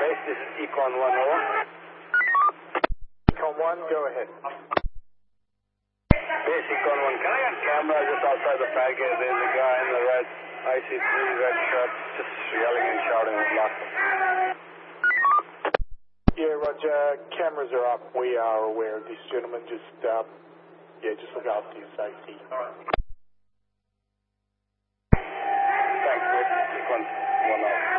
base, this is Econ 1 over. Econ 1, go ahead. Base Econ 1, can I get camera just outside the fag gate? There's a guy in the red IC3 red shirt just yelling and shouting with laughter. Yeah, Roger, cameras are up. We are aware of this gentleman. Just look after your safety. Thanks, Econ 1 over.